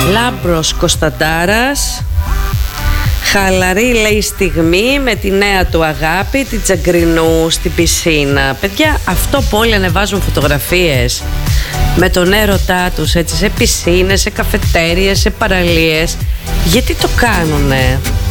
Λάμπρος Κωνσταντάρας. Χαλαρή, λέει, στιγμή με τη νέα του αγάπη, την Τζαγκρινού, στην πισίνα. Παιδιά, αυτό που όλοι ανεβάζουν φωτογραφίες με τον έρωτά τους, έτσι, σε πισίνες, σε καφετέριες, σε παραλίες, γιατί το κάνουνε?